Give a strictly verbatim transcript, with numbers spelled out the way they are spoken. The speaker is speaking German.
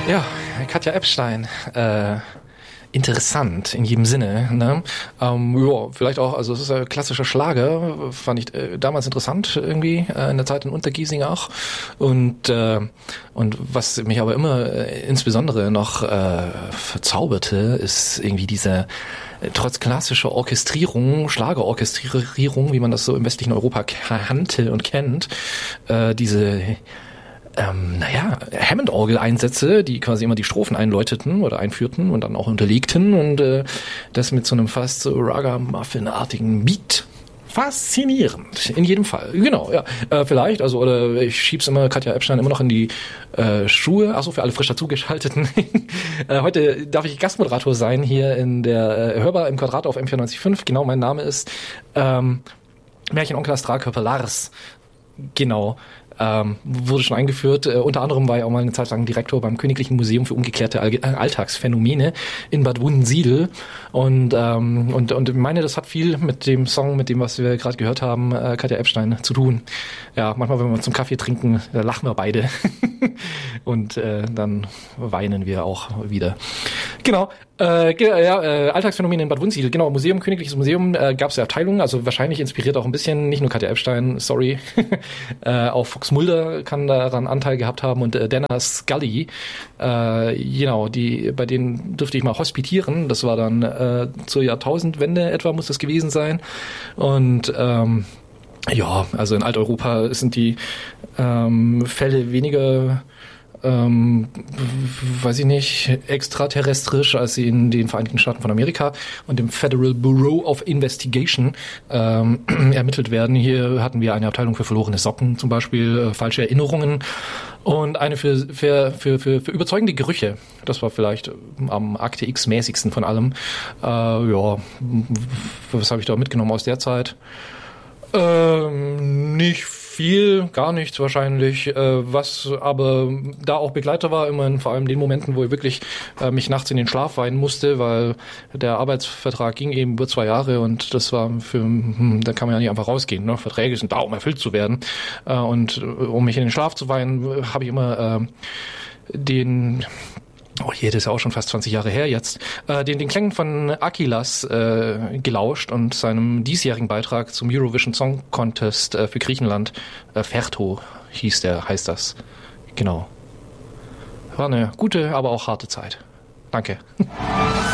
Ja, Katja Epstein, äh, interessant in jedem Sinne, ne? Ähm, ja, vielleicht auch, also es ist ein klassischer Schlager, fand ich äh, damals interessant irgendwie, äh, in der Zeit in Untergiesing auch. Und äh, und was mich aber immer äh, insbesondere noch äh, verzauberte, ist irgendwie diese äh, trotz klassischer Orchestrierung, Schlagerorchestrierung, wie man das so im westlichen Europa kannte und kennt, äh, diese Ähm, naja, Hammond-Orgel-Einsätze, die quasi immer die Strophen einläuteten oder einführten und dann auch unterlegten und äh, das mit so einem fast so Raga-Muffin-artigen Beat. Faszinierend, in jedem Fall. Genau, ja. Äh, vielleicht, also, oder ich schieb's immer Katja Epstein immer noch in die äh, Schuhe. Achso, für alle frisch dazugeschalteten. äh, heute darf ich Gastmoderator sein hier in der äh, Hörbar im Quadrat auf M vierundneunzig Komma fünf. Genau, mein Name ist ähm, Märchenonkel Astralkörper Lars. Genau. Ähm, wurde schon eingeführt. Äh, unter anderem war ich auch mal eine Zeit lang Direktor beim Königlichen Museum für ungeklärte All- Alltagsphänomene in Bad Wunsiedel. Und, ähm, und, und ich meine, das hat viel mit dem Song, mit dem, was wir gerade gehört haben, äh, Katja Epstein, zu tun. Ja, manchmal, wenn wir zum Kaffee trinken, da lachen wir beide. und äh, dann weinen wir auch wieder. Genau. Äh, ja, äh, Alltagsphänomene in Bad Wunsiedel, genau, Museum, Königliches Museum, äh, gab es ja Abteilungen, also wahrscheinlich inspiriert auch ein bisschen, nicht nur Katja Epstein, sorry, äh, auch Fox Mulder kann daran Anteil gehabt haben und äh, Dana Scully, äh, genau, die, bei denen dürfte ich mal hospitieren, das war dann äh, zur Jahrtausendwende etwa, muss das gewesen sein und ähm, ja, also in Alteuropa sind die ähm, Fälle weniger Ähm, weiß ich nicht, extraterrestrisch, als sie in den Vereinigten Staaten von Amerika und dem Federal Bureau of Investigation ähm, ermittelt werden. Hier hatten wir eine Abteilung für verlorene Socken zum Beispiel, äh, falsche Erinnerungen und eine für, für, für, für, für überzeugende Gerüche. Das war vielleicht am Akte X-mäßigsten von allem. Äh, ja, was habe ich da mitgenommen aus der Zeit? Ähm, nicht viel, gar nichts wahrscheinlich, äh, was aber da auch Begleiter war, immer in vor allem den Momenten, wo ich wirklich äh, mich nachts in den Schlaf weinen musste, weil der Arbeitsvertrag ging eben über zwei Jahre und das war für, hm, da kann man ja nicht einfach rausgehen, ne? Verträge sind da, um erfüllt zu werden äh, und äh, um mich in den Schlaf zu weinen, habe ich immer äh, den Oh je, das ist ja auch schon fast zwanzig Jahre her jetzt, äh, den, den Klängen von Akilas äh, gelauscht und seinem diesjährigen Beitrag zum Eurovision Song Contest äh, für Griechenland. Äh, Ferto hieß der, heißt das. Genau. War eine gute, aber auch harte Zeit. Danke.